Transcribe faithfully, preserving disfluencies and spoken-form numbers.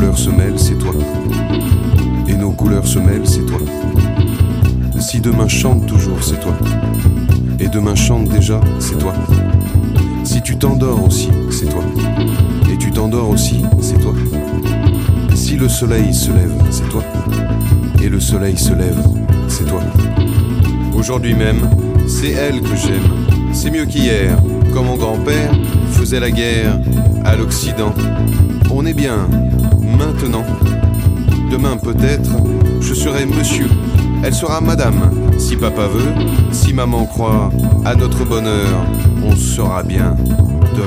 couleurs se mêlent, c'est toi. Et nos couleurs se mêlent, c'est toi. Si demain chante toujours, c'est toi. Et demain chante déjà, c'est toi. Si tu t'endors aussi, c'est toi. Et tu t'endors aussi, c'est toi. Si le soleil se lève, c'est toi. Et le soleil se lève, c'est toi. Aujourd'hui même, c'est elle que j'aime. C'est mieux qu'hier, quand mon grand-père faisait la guerre à l'Occident. On est bien, maintenant. Demain peut-être, je serai monsieur. Elle sera madame, si papa veut. Si maman croit à notre bonheur, on sera bien.